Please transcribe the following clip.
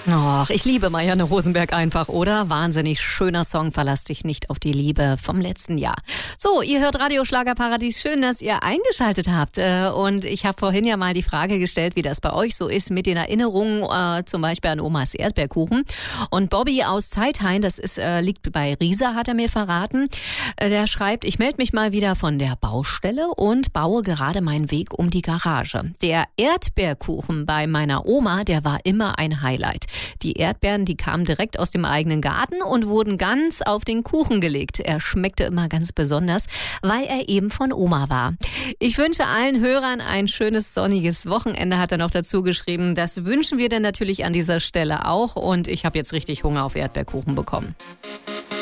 Och, ich liebe Marianne Rosenberg einfach, oder? Wahnsinnig schöner Song, verlass dich nicht auf die Liebe vom letzten Jahr. So, ihr hört Radio Schlagerparadies. Schön, dass ihr eingeschaltet habt. Und ich habe vorhin ja mal die Frage gestellt, wie das bei euch so ist mit den Erinnerungen, zum Beispiel an Omas Erdbeerkuchen. Und Bobby aus Zeithain, das liegt bei Riesa, hat er mir verraten. Der schreibt, ich melde mich mal wieder von der Baustelle und baue gerade meinen Weg um die Garage. Der Erdbeerkuchen bei meiner Oma, der war immer ein Highlight. Die Erdbeeren, die kamen direkt aus dem eigenen Garten und wurden ganz auf den Kuchen gelegt. Er schmeckte immer ganz besonders, weil er eben von Oma war. Ich wünsche allen Hörern ein schönes sonniges Wochenende, hat er noch dazu geschrieben. Das wünschen wir dann natürlich an dieser Stelle auch und ich habe jetzt richtig Hunger auf Erdbeerkuchen bekommen.